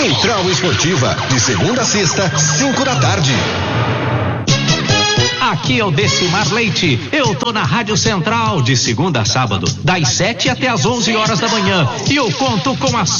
Central Esportiva, de segunda a sexta, 5 da tarde. Aqui é o Decimar Leite. Eu tô na Rádio Central de segunda a sábado, das 7 até as 11 horas da manhã. E eu conto com a